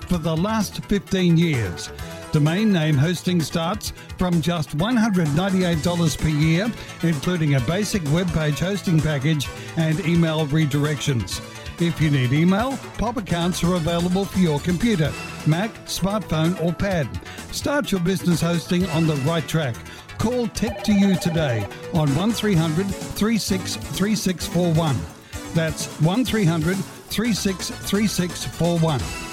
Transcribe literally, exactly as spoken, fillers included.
for the last fifteen years. Domain name hosting starts from just one hundred ninety-eight dollars per year, including a basic web page hosting package and email redirections. If you need email, Pop accounts are available for your computer, Mac, smartphone or pad. Start your business hosting on the right track. Call Tech to You today on one three hundred, three six three six four one. That's one three hundred, three six three six four one.